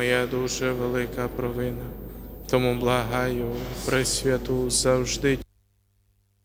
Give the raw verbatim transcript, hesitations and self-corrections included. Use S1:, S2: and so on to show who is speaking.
S1: моя дуже велика провина. Тому благаю, Пресвяту завжди